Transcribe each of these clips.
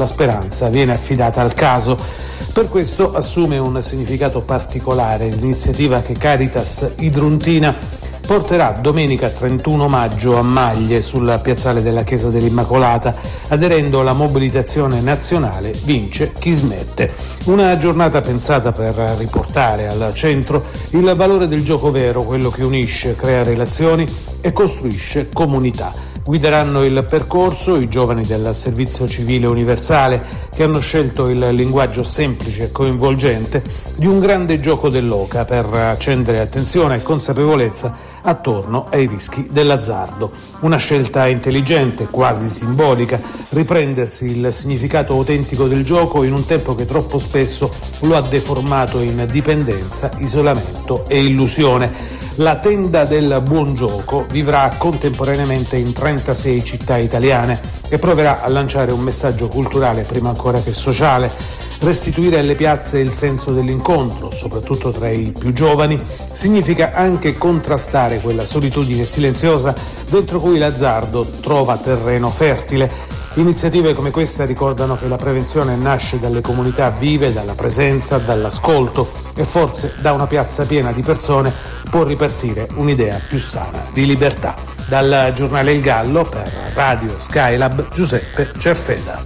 La speranza viene affidata al caso. Per questo assume un significato particolare l'iniziativa che Caritas Idruntina porterà domenica 31 maggio a Maglie, sul piazzale della Chiesa dell'Immacolata, aderendo alla mobilitazione nazionale Vince chi smette. Una giornata pensata per riportare al centro il valore del gioco vero, quello che unisce, crea relazioni e costruisce comunità. Guideranno il percorso i giovani del Servizio Civile Universale, che hanno scelto il linguaggio semplice e coinvolgente di un grande gioco dell'oca per accendere attenzione e consapevolezza attorno ai rischi dell'azzardo. Una scelta intelligente, quasi simbolica, riprendersi il significato autentico del gioco in un tempo che troppo spesso lo ha deformato in dipendenza, isolamento e illusione. La tenda del buon gioco vivrà contemporaneamente in 36 città italiane e proverà a lanciare un messaggio culturale prima ancora che sociale. Restituire alle piazze il senso dell'incontro, soprattutto tra i più giovani, significa anche contrastare quella solitudine silenziosa dentro cui l'azzardo trova terreno fertile. Iniziative come questa ricordano che la prevenzione nasce dalle comunità vive, dalla presenza, dall'ascolto, e forse da una piazza piena di persone può ripartire un'idea più sana di libertà. Dal giornale Il Gallo, per Radio Skylab, Giuseppe Cerfeda.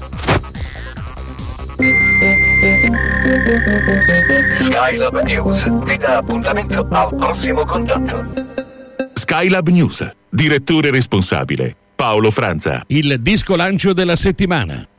Skylab News vi dà appuntamento al prossimo contatto. Skylab News, direttore responsabile Paolo Franza. Il disco lancio della settimana.